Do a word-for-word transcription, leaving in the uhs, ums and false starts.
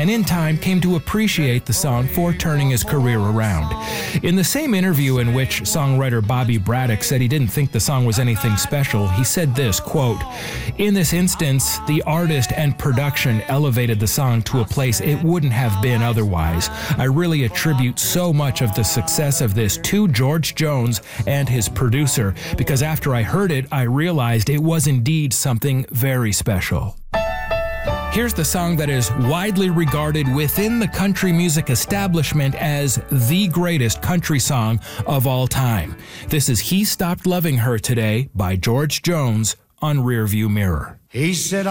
and in time came to appreciate the song for turning his career around. In the same interview in which songwriter Bobby Braddock said he didn't think the song was anything special, he said this, quote, "In this instance, the artist and production elevated the song to a place it wouldn't have been otherwise. I really attribute so much of the success of this to George Jones and his producer, because after I heard it, I realized it was indeed something very special." Here's the song that is widely regarded within the country music establishment as the greatest country song of all time. This is He Stopped Loving Her Today by George Jones on Rearview Mirror. He said,